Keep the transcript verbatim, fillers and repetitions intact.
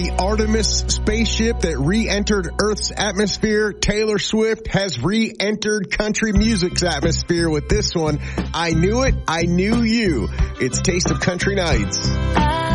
The Artemis spaceship that re-entered Earth's atmosphere, Taylor Swift has re-entered country music's atmosphere with this one. I Knew It, I Knew You. It's Taste of Country Nights.